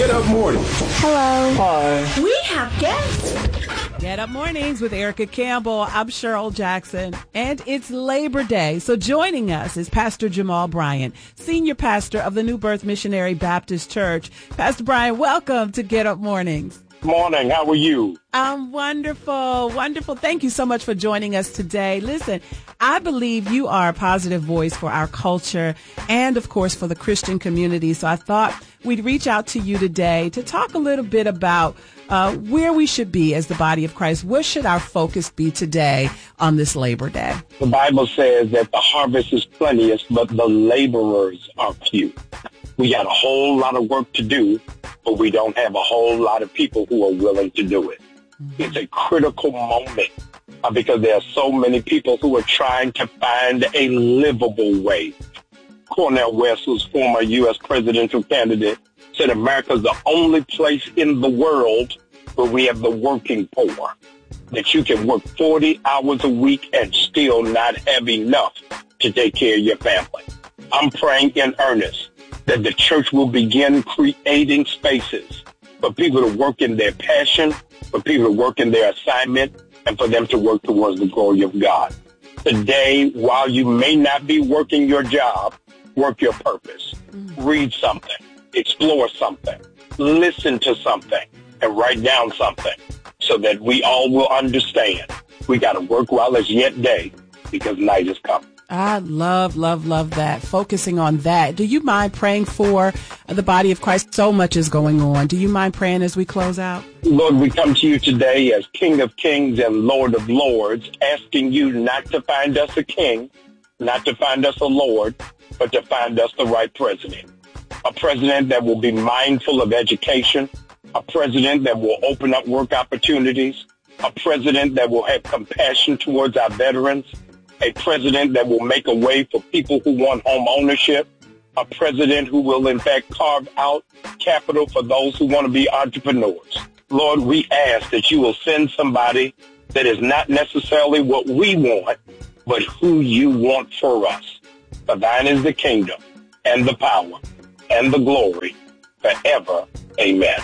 Get Up Morning. Hello. Hi. We have guests. Get Up Mornings with Erica Campbell. I'm Cheryl Jackson, and it's Labor Day. So joining us is Pastor Jamal Bryant, Senior Pastor of the New Birth Missionary Baptist Church. Pastor Bryant, welcome to Get Up Mornings. Morning. How are you? I'm wonderful. Wonderful. Thank you so much for joining us today. Listen, I believe you are a positive voice for our culture and, of course, for the Christian community. So I thought we'd reach out to you today to talk a little bit about where we should be as the body of Christ. Where should our focus be today on this Labor Day? The Bible says that the harvest is plenteous, but the laborers are few. We got a whole lot of work to do, but we don't have a whole lot of people who are willing to do it. Mm-hmm. It's a critical moment because there are so many people who are trying to find a livable way. Cornel West, who's former U.S. presidential candidate, said America's the only place in the world where we have the working poor, that you can work 40 hours a week and still not have enough to take care of your family. I'm praying in earnest that the church will begin creating spaces for people to work in their passion, for people to work in their assignment, and for them to work towards the glory of God. Today, while you may not be working your job, work your purpose. Read something, explore something, listen to something, and write down something so that we all will understand we got to work while it's yet day because night is coming. I love that. Focusing on that. Do you mind praying for the body of Christ? So much is going on. Do you mind praying as we close out? Lord, we come to you today as King of Kings and Lord of Lords, asking you not to find us a king, not to find us a Lord, but to find us the right president. A president that will be mindful of education, a president that will open up work opportunities, a president that will have compassion towards our veterans, a president that will make a way for people who want home ownership, a president who will, in fact, carve out capital for those who want to be entrepreneurs. Lord, we ask that you will send somebody that is not necessarily what we want, but who you want for us. For thine is the kingdom and the power and the glory forever. Amen.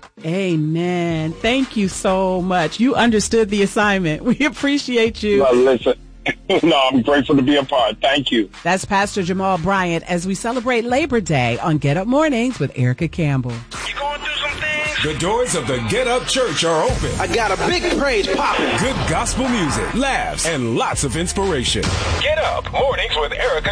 Amen. Thank you so much. You understood the assignment. We appreciate you. Well, listen. No, I'm grateful to be a part. Thank you. That's Pastor Jamal Bryant as we celebrate Labor Day on Get Up Mornings with Erica Campbell. You going through some things? The doors of the Get Up Church are open. I got a big praise popping. Good gospel music, laughs, and lots of inspiration. Get Up Mornings with Erica